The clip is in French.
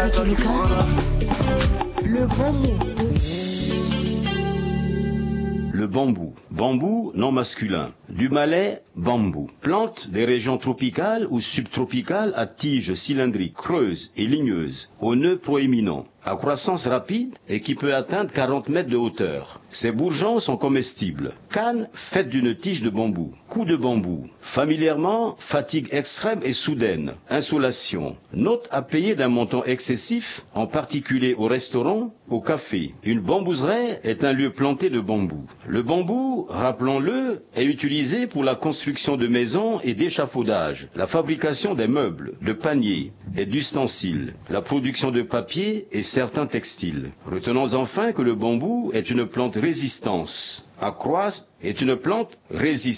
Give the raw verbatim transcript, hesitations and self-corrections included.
Le bambou. Le bambou. Bambou, nom masculin. Du malais, bambou. Plante des régions tropicales ou subtropicales à tiges cylindriques, creuses et ligneuses, au nœud proéminent, à croissance rapide et qui peut atteindre quarante mètres de hauteur. Ses bourgeons sont comestibles. Canne faite d'une tige de bambou. Cou de bambou. Familièrement, fatigue extrême et soudaine. Insolation. Note à payer d'un montant excessif, en particulier au restaurant, au café. Une bambouseraie est un lieu planté de bambou. Le bambou, rappelons-le, est utilisé pour la construction de maisons et d'échafaudages, la fabrication des meubles, de paniers et d'ustensiles, la production de papier et certains textiles. Retenons enfin que le bambou est une plante résistante. Accroisse est une plante résistante.